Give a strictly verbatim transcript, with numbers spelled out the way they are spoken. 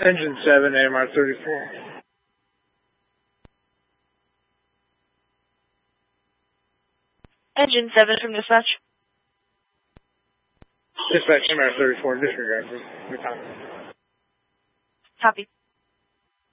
Engine seven, A M R thirty-four. Engine seven from dispatch. Dispatch, A M R thirty-four, disregard for the time. Copy.